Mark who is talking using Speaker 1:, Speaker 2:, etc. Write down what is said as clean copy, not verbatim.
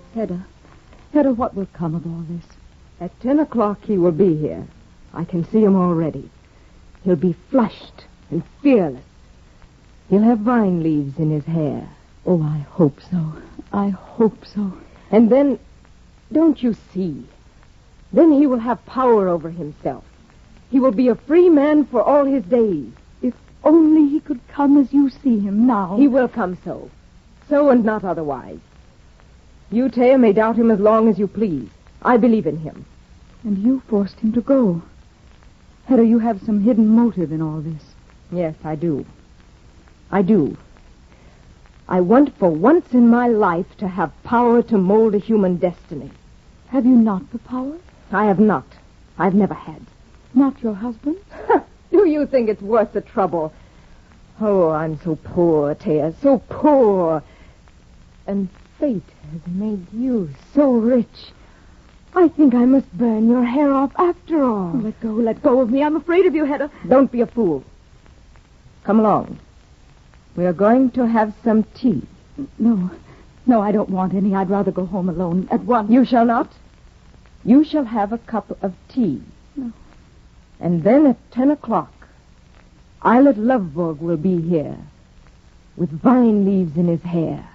Speaker 1: Hedda, what will come of all this?
Speaker 2: At 10 o'clock he will be here. I can see him already. He'll be flushed and fearless. He'll have vine leaves in his hair.
Speaker 1: Oh, I hope so. I hope so.
Speaker 2: And then, don't you see? Then he will have power over himself. He will be a free man for all his days.
Speaker 1: If only he could come as you see him now.
Speaker 2: He will come so. So and not otherwise. You, Taya, may doubt him as long as you please. I believe in him.
Speaker 1: And you forced him to go. Hedda, you have some hidden motive in all this.
Speaker 2: Yes, I do. I do. I want for once in my life to have power to mold a human destiny.
Speaker 1: Have you not the power?
Speaker 2: I have not. I've never had.
Speaker 1: Not your husband?
Speaker 2: Do you think it's worth the trouble? Oh, I'm so poor, Taya, so poor. And fate has made you so rich. I think I must burn your hair off after all.
Speaker 1: Oh, let go of me. I'm afraid of you, Hedda.
Speaker 2: Don't be a fool. Come along. We are going to have some tea.
Speaker 1: No, I don't want any. I'd rather go home alone at once.
Speaker 2: You shall not. You shall have a cup of tea.
Speaker 1: No.
Speaker 2: And then at 10 o'clock, Eilert Lovborg will be here with vine leaves in his hair.